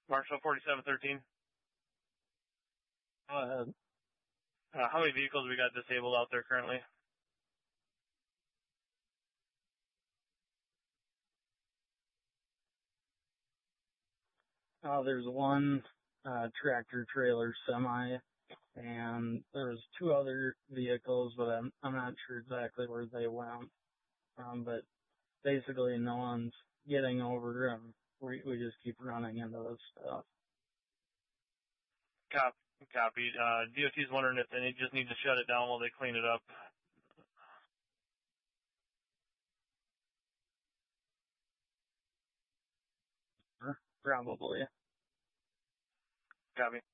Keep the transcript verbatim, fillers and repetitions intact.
Marshall forty-seven thirteen. Go ahead. Uh, how many vehicles we got disabled out there currently? Uh, there's one uh, tractor trailer semi, and there's two other vehicles, but I'm I'm not sure exactly where they went. Um, but basically, no one's getting over, and we we just keep running into this stuff. Cop, copy. Uh, D O T's wondering if they just need to shut it down while they clean it up. Probably. Copy.